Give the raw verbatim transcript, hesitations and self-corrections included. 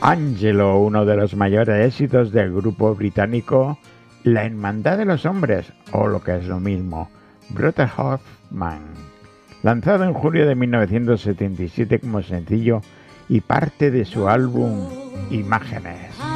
Angelo, uno de los mayores éxitos del grupo británico La Hermandad de los Hombres, o lo que es lo mismo, Brotherhood Man, lanzado en julio de mil novecientos setenta y siete como sencillo y parte de su álbum Imágenes.